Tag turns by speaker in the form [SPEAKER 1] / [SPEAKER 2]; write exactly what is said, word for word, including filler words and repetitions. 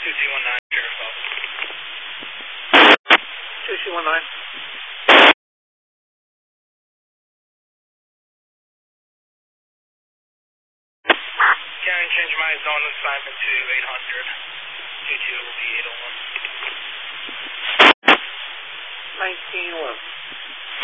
[SPEAKER 1] two C one nine, Sheriff's Office.
[SPEAKER 2] two C one nine.
[SPEAKER 1] Can I change my zone assignment to eight hundred? two two will be eight oh one.
[SPEAKER 2] nineteen one.